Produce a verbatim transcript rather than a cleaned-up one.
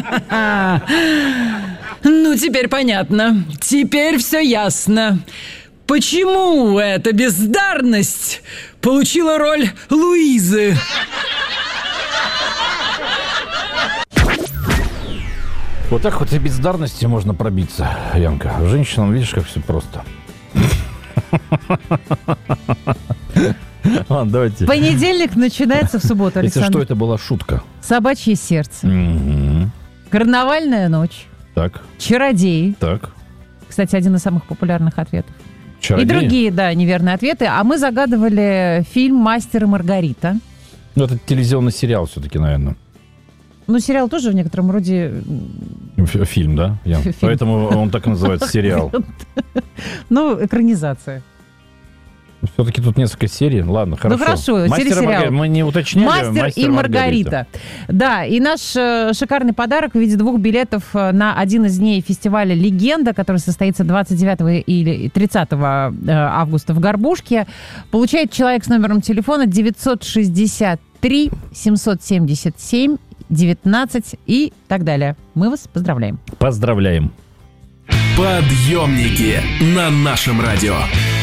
Ну, теперь понятно. Теперь все ясно. Почему эта бездарность получила роль Луизы? Вот так вот и бездарности можно пробиться, Янка. Женщинам, видишь, как все просто. Ладно, давайте. Понедельник начинается в субботу, Александр. Если что, это была шутка. Собачье сердце. Угу. Карнавальная ночь. Так. Чародеи. Так. Кстати, один из самых популярных ответов. Чародеи? И другие, да, неверные ответы. А мы загадывали фильм «Мастер и Маргарита». Ну, это телевизионный сериал все-таки, наверное. Ну, сериал тоже в некотором роде... Ф- Фильм, да? Я... Фильм. Поэтому он так и называется, сериал. Ну, экранизация. Все-таки тут несколько серий. Ладно, хорошо. Ну, хорошо, Мастер и телесериал. Маргарита. Мы не уточняли. «Мастер и Маргарита». Да, и наш э, шикарный подарок в виде двух билетов э, на один из дней фестиваля «Легенда», который состоится двадцать девятого или тридцатого э, августа в Горбушке, получает человек с номером телефона девятьсот шестьдесят три семьсот семьдесят семь девятнадцать и так далее. Мы вас поздравляем. Поздравляем. Подъемники на нашем радио.